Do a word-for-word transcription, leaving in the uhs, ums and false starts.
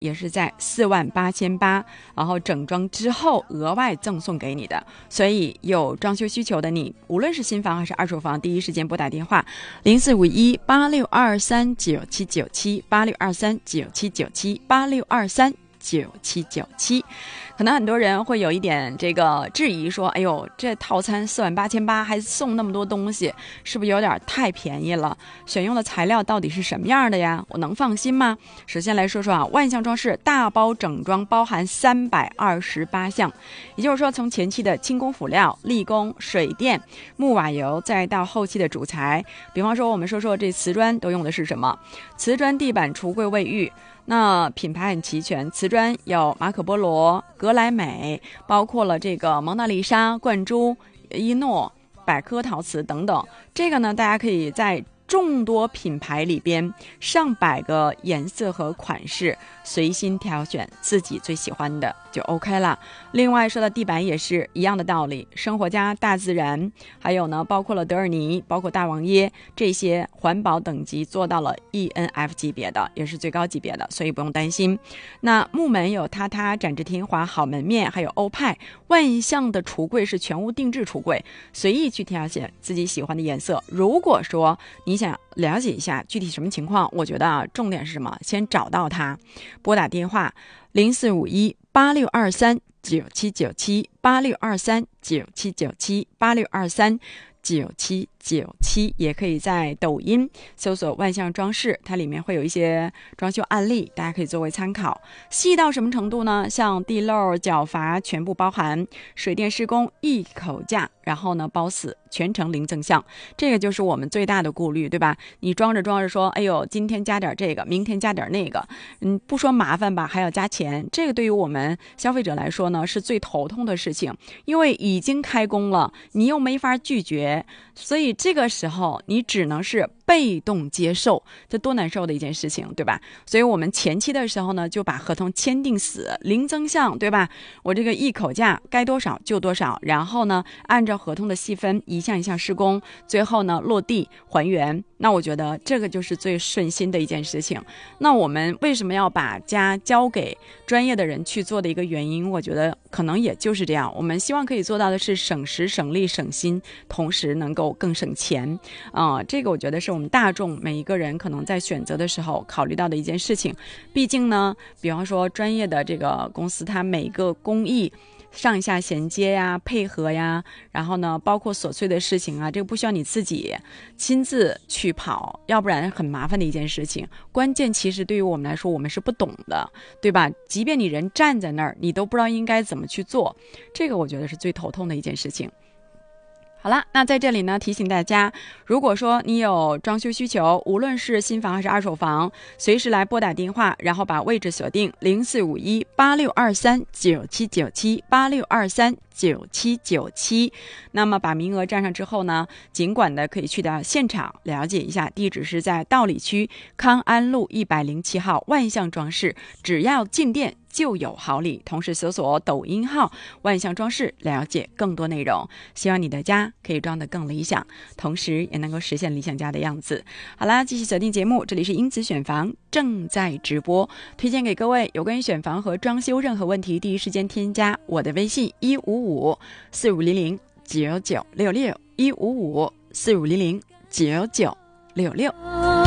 也是在四万八千八，然后整装之后额外赠送给你的。所以有装修需求的你，无论是新房还是二手房，第一时间拨打电话零四五一八六二三九七九七八六二三九七九七八六二三九七九七。可能很多人会有一点这个质疑说，哎呦，这套餐四万八千八还送那么多东西，是不是有点太便宜了？选用的材料到底是什么样的呀？我能放心吗？首先来说说啊，万象装饰大包整装包含三百二十八项，也就是说从前期的轻工辅料、力工、水电、木瓦油，再到后期的主材。比方说我们说说这瓷砖都用的是什么？瓷砖地板、橱柜、卫浴，那品牌很齐全，瓷砖有马可波罗、格莱美，包括了这个蒙娜丽莎、冠珠、伊诺、百科陶瓷等等。这个呢，大家可以在众多品牌里边上百个颜色和款式随心挑选自己最喜欢的就 OK 了。另外说到地板也是一样的道理，生活家、大自然，还有呢包括了德尔尼，包括大王耶，这些环保等级做到了 E N F 级别的，也是最高级别的，所以不用担心。那木门有塌塌、展翅天华、好门面，还有欧派。万象的橱柜是全屋定制橱柜，随意去挑选自己喜欢的颜色。如果说你想了解一下具体什么情况，我觉得啊，重点是什么？先找到它，拨打电话零四五一八六二三九七九七八六二三九七九七八六二三九七九七，也可以在抖音搜索万象装饰，它里面会有一些装修案例，大家可以作为参考。细到什么程度呢？像地漏、角阀全部包含，水电施工一口价，然后呢包死，全程零赠项。这个就是我们最大的顾虑，对吧？你装着装着说，哎呦，今天加点这个，明天加点那个，嗯，不说麻烦吧，还要加钱。这个对于我们消费者来说呢，是最头痛的事情，因为已经开工了，你又没法拒绝，所以这个时候你只能是被动接受，这多难受的一件事情，对吧？所以我们前期的时候呢，就把合同签订死，零增项，对吧？我这个一口价该多少就多少，然后呢，按照合同的细分，一项一项施工，最后呢落地还原。那我觉得这个就是最顺心的一件事情。那我们为什么要把家交给专业的人去做的一个原因，我觉得可能也就是这样。我们希望可以做到的是省时、省力、省心，同时能够更省钱啊、呃。这个我觉得是我们大众每一个人可能在选择的时候考虑到的一件事情。毕竟呢，比方说专业的这个公司，它每个工艺上下衔接呀、配合呀，然后呢，包括琐碎的事情啊，这个不需要你自己亲自去跑，要不然很麻烦的一件事情。关键其实对于我们来说，我们是不懂的，对吧？即便你人站在那儿，你都不知道应该怎么去做，这个我觉得是最头痛的一件事情。好了，那在这里呢，提醒大家，如果说你有装修需求，无论是新房还是二手房，随时来拨打电话，然后把位置锁定零四五一八六二三九七九七八六二三九七九七。那么把名额占上之后呢，尽管的可以去到现场了解一下，地址是在道里区康安路一百零七号万象装饰，只要进店就有好礼。同时搜索抖音号万象装饰，了解更多内容。希望你的家可以装得更理想，同时也能够实现理想家的样子。好啦，继续锁定节目，这里是英子选房正在直播，推荐给各位有关于选房和装修任何问题，第一时间添加我的微信一五五四五零零九九六六一五五四五零零九九六六。